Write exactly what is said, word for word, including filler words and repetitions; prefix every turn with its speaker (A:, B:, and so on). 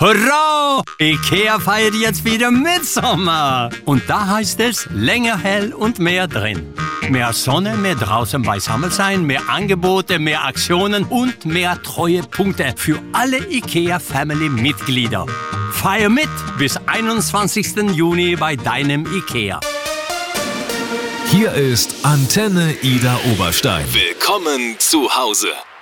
A: Hurra! IKEA feiert jetzt wieder Mitsommer. Und da heißt es länger hell und mehr drin. Mehr Sonne, mehr draußen beisammen sein, mehr Angebote, mehr Aktionen und mehr Treuepunkte für alle IKEA-Family-Mitglieder. Feier mit bis einundzwanzigsten Juni bei deinem IKEA.
B: Hier ist Antenne Ida Oberstein.
C: Willkommen zu Hause.